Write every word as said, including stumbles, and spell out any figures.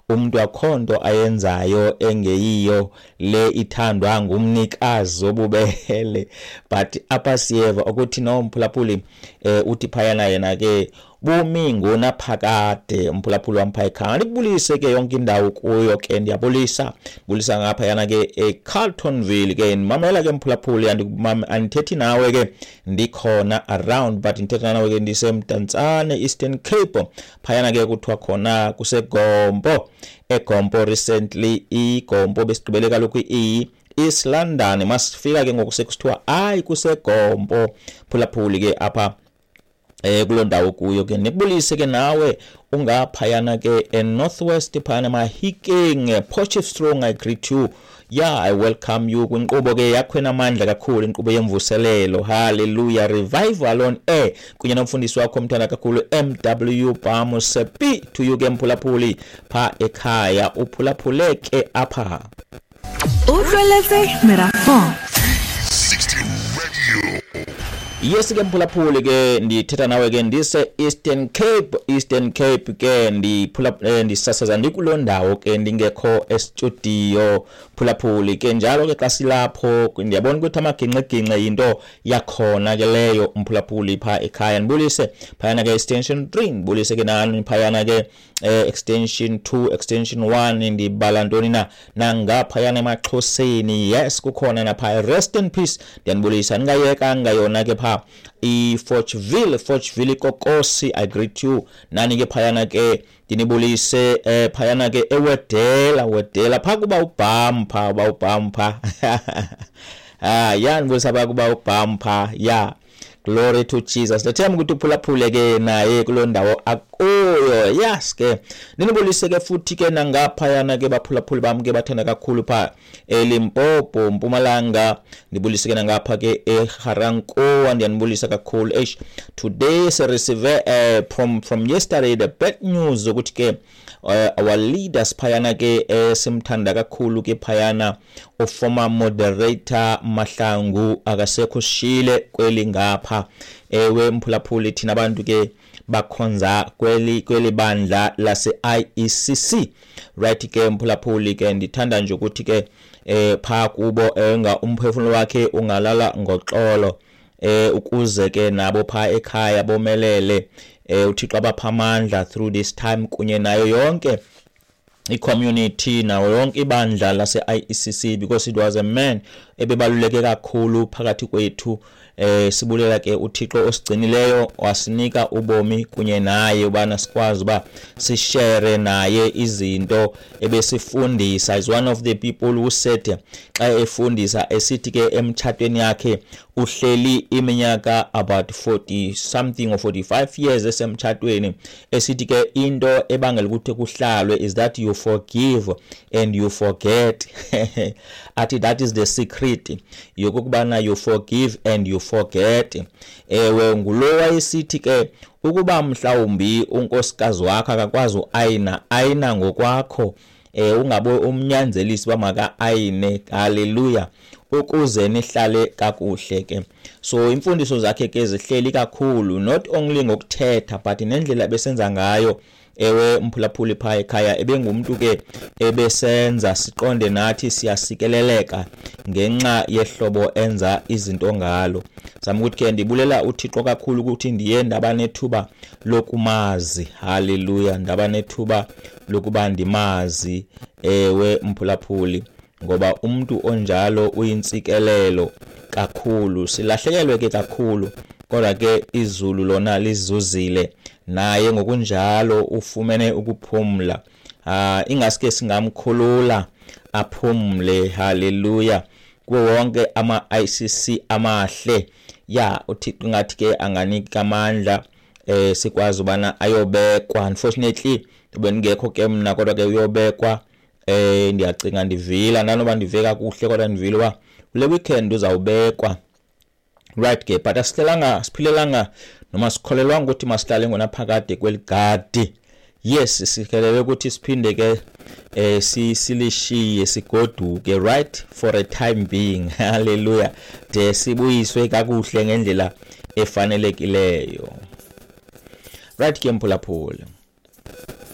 umuntu akhonto ayenzayo engeyiyo le ithandwa ngumnikazi obubele. But apha siyeva ukuthi no mphulaphuli eh uthi phayana yena ke bumi ngonaphakade umphulaphuli wamphayikhanga. Likubulise ke yonke indawo kuyo ke ndiyabulisa bulisa ngapha yana ke eCarltonville ke mamela ke mphulaphuli andithethi nawe ke ndikhona around but ndithetha nawe ke ndisemtantsane Eastern Cape phayana ke kuthiwa khona kuseGompo eGompo recently iGompo besigqibele kaloku i East London masifika ke ngokusekusithiwa hayi kuseGompo phulaphuli ke apha eh kulo ndawo kuyo ke nikubulise ke nawe ungaphayana ke eNorthwest phana Mahikeng Potchefstroom. I greet you. Yeah, I welcome you kwinkqubo ke yakho enamandla kakhulu inkqubo yemvuselelo. Hallelujah. Revival on air kunye nomfundisi wakho mthanda kakhulu M W Bamusepi to you ke mphulaphuli pha ekhaya uphulaphule ke apha uhleletse Merafon sixty Radio. Yes ke mphulaphuli ke ndithetha nawe ke ndise Eastern Cape Eastern Cape ke ndiphula ndisasaza ndikulo ndawo ke ndingekho e-studio phulaphuli ke njalo ke xa silapho ndiyabona ukuthi amaginqeginqe into yakhona ke leyo umphulaphuli pha ekhaya. Ndibulise phayana ke extension three ndibulise ke nani phayana ke extension two extension one ndibala ntoni na nangaphayana emaXhoseni. Yes kukhona napha rest in peace ndiyanibulisa ningayeka ngayona ke pha i Forchville Forchville Kokosi. I greet you nani ke phayana ke dinibulise eh phayana ke ewedela wedela pha kuba ubhampa ba ubhampa ah yani bosaba kuba ubhampa ya glory to Jesus. Lethemba ukuthi uphulaphule ke naye kulo ndawo akuyo. Yes ke ninibulise ke futhi ke nangapha yana ke baphulaphuli bami ke bathanda kakhulu pha eLimpopo Mpumalanga. Nibulise ke nangapha ke eGarankowa ndiyanibulisa kakhulu. Eish today se receive uh, from from yesterday the bad news ukuthi ke uh, our leaders phayana ke esimthanda kakhulu ke phayana of former moderator Mahlangu akasekho shile kweli ngapha ewe mphulaphuli thina abantu ke bakhonza kweli kweli bandla lase I E C C. Right ke mphulaphuli ke ndithanda nje ukuthi ke eh pha kubo enga umphefumulo wakhe ungalala ngoxolo eh ukuze ke nabo pha ekhaya bomelele eh uThixo abaphamandla through this time kunye nayo yonke i-community nawo yonke ibandla lase I E C C because it was a man ebebaluleke kakhulu phakathi kwethu. Eh sibulela ke uThixo osigcinileyo wasinika ubomi kunye naye ubana sikwazi ba sishare naye izinto ebesifundisa. Is one of the people who said xa efundisa esithi ke emchatweni yakhe uhleli iminyaka about forty something or forty-five years esemchatweni esithi ke into ebangela ukuthi kuhlalwe is that you forgive and you forget. Athi that is the secret yokubana you forgive and you forget. Ewe ngulowa esithi ke ukuba mhlawumbi unkosikazi wakhe akakwazi uayina ayina ngokwakho eh ungabe umnyanzelisi bamaka ayine. Hallelujah. Ukuze nihlale kakuhle ke. So imfundiso zakhe ke zihleli kakhulu not only ngokuthetha but nendlela besenza ngayo ewe mphulaphuli pha ekhaya ebengumuntu ke ebesenza siqonde nathi siyasikeleleka ngenxa yehlobo enza izinto ngalo. Sami ukuthi ke ndibulela uThixo kakhulu ukuthi ndiye ndaba nethuba lokumazi. Hallelujah. Ndaba nethuba lokuba ndimazi ewe mphulaphuli ngoba umuntu onjalo uyinsikelelo kakhulu. Silahlekelwe ke kakhulu kodwa ke izulu lona lizuzile naye ngokunjalo ufumene ukuphumla. Ah ingasike singamkhulula aphumle. Hallelujah. Kuwonke ama I C C amahle ya uThixo ngathi ke anganika amandla eh sikwazi ubana ayobekwa. Unfortunately bengekho ke mina kodwa ke uyobekwa eh ndiyacinga ndivila nanoba ndiveka kuhle kodwa ndivile wa le weekend uzawubekwa. Right ke but asihlelanga siphilelanga noma sikholelwa ukuthi masihlale ngona phakade kweligadi. Yes sikhelele ukuthi siphinde ke eh silishiye sigoduke right for a time being. Hallelujah. De sibuyiswe kakuhle ngendlela efanelekileyo. Right ke mphulaphula.